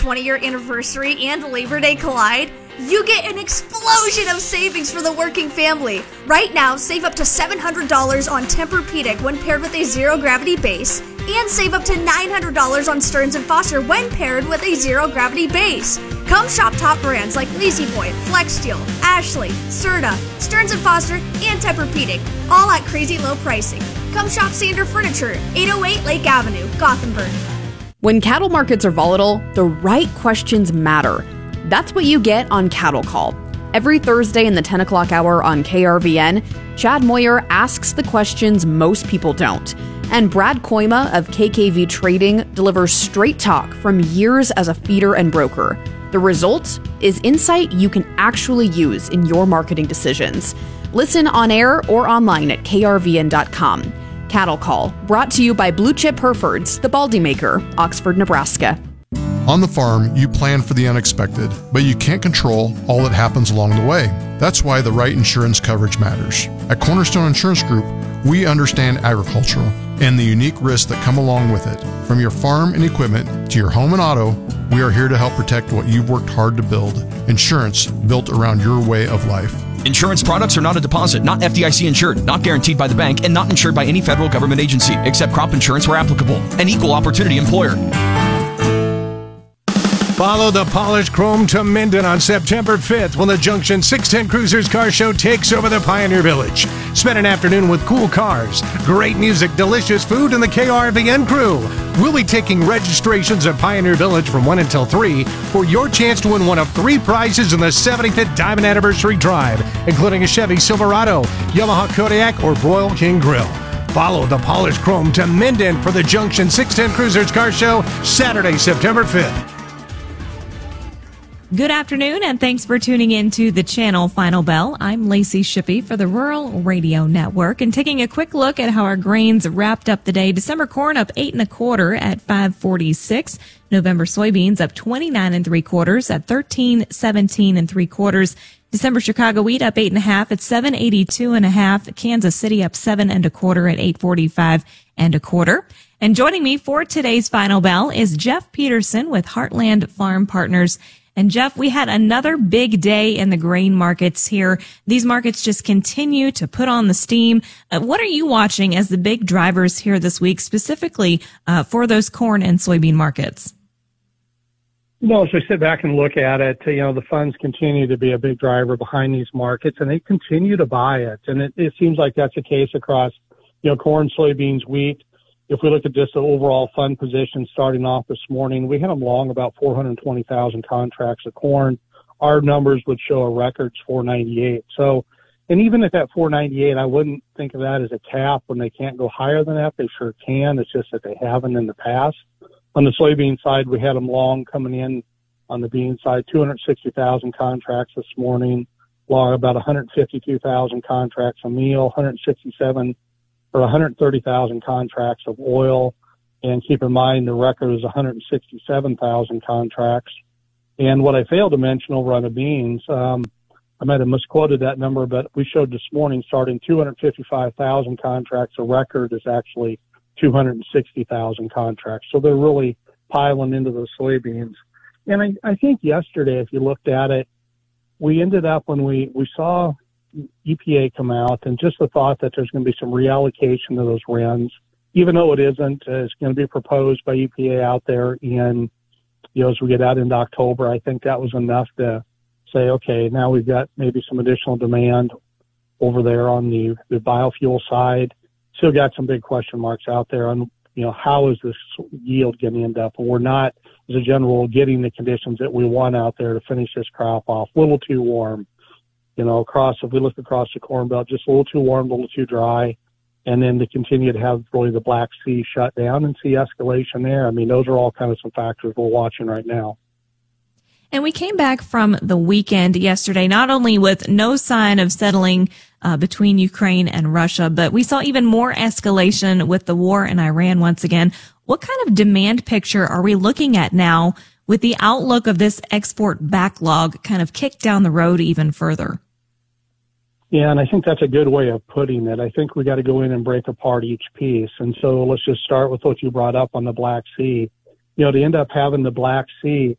20-year anniversary and Labor Day collide, you get an explosion of savings for the working family. Right now, save up to $700 on Tempur-Pedic when paired with a zero-gravity base, and save up to $900 on Stearns & Foster when paired with a zero-gravity base. Come shop top brands like La-Z-Boy, FlexSteel, Ashley, Serta, Stearns & Foster, and Tempur-Pedic, all at crazy low pricing. Come shop Sander Furniture, 808 Lake Avenue, Gothenburg. When cattle markets are volatile, the right questions matter. That's what you get on Cattle Call. Every Thursday in the 10 o'clock hour on KRVN, Chad Moyer asks the questions most people don't. And Brad Koima of KKV Trading delivers straight talk from years as a feeder and broker. The result is insight you can actually use in your marketing decisions. Listen on air or online at krvn.com. Cattle Call, brought to you by Blue Chip Herefords, the Baldy Maker, Oxford, Nebraska. On the farm, you plan for the unexpected, but you can't control all that happens along the way. That's why the right insurance coverage matters. At Cornerstone Insurance Group, we understand agricultural and the unique risks that come along with it. From your farm and equipment to your home and auto, we are here to help protect what you've worked hard to build. Insurance built around your way of life. Insurance products are not a deposit, not FDIC insured, not guaranteed by the bank, and not insured by any federal government agency, except crop insurance where applicable. An equal opportunity employer. Follow the polished chrome to Minden on September 5th when the Junction 610 Cruisers Car Show takes over the Pioneer Village. Spend an afternoon with cool cars, great music, delicious food, and the KRVN crew. We'll be taking registrations at Pioneer Village from 1 until 3 for your chance to win one of 3 prizes in the 75th Diamond Anniversary Drive, including a Chevy Silverado, Yamaha Kodiak, or Royal King Grill. Follow the polished chrome to Minden for the Junction 610 Cruisers Car Show, Saturday, September 5th. Good afternoon, and thanks for tuning in to the channel Final Bell. I'm Lacey Shippey for the Rural Radio Network, and taking a quick look at how our grains wrapped up the day. December corn up 8 1/4 at $5.46. November soybeans up 29 3/4 at $13.17 3/4. December Chicago wheat up 8 1/2 at $7.82 1/2. Kansas City up 7 1/4 at $8.45 1/4. And joining me for today's Final Bell is Jeff Peterson with Heartland Farm Partners. And Jeff, we had another big day in the grain markets here. These markets just continue to put on the steam. What are you watching as the big drivers here this week, specifically for those corn and soybean markets? As we sit back and look at it, the funds continue to be a big driver behind these markets, and they continue to buy it. And it seems like that's the case across, corn, soybeans, wheat. If we look at just the overall fund position starting off this morning, we had them long about 420,000 contracts of corn. Our numbers would show a record 498. So, and even at that 498, I wouldn't think of that as a cap when they can't go higher than that. They sure can. It's just that they haven't in the past. On the soybean side, we had them long coming in on the bean side, 260,000 contracts this morning, long about 152,000 contracts of meal, 130,000 contracts of oil. And keep in mind, the record is 167,000 contracts. And what I failed to mention over on the beans, I might have misquoted that number, but we showed this morning starting 255,000 contracts. A record is actually 260,000 contracts. So they're really piling into those soybeans. And I think yesterday, if you looked at it, we ended up when we saw EPA come out, and just the thought that there's going to be some reallocation of those RINs, even though it isn't, it's going to be proposed by EPA out there in, as we get out into October. I think that was enough to say, okay, now we've got maybe some additional demand over there on the biofuel side. Still got some big question marks out there on, how is this yield going to end up? And we're not, as a general, getting the conditions that we want out there to finish this crop off. A little too warm. If we look across the Corn Belt, just a little too warm, a little too dry, and then to continue to have really the Black Sea shut down and see escalation there. I mean, those are all kind of some factors we're watching right now. And we came back from the weekend yesterday, not only with no sign of settling between Ukraine and Russia, but we saw even more escalation with the war in Iran once again. What kind of demand picture are we looking at now with the outlook of this export backlog kind of kicked down the road even further? Yeah, and I think that's a good way of putting it. I think we got to go in and break apart each piece. And so let's just start with what you brought up on the Black Sea. To end up having the Black Sea,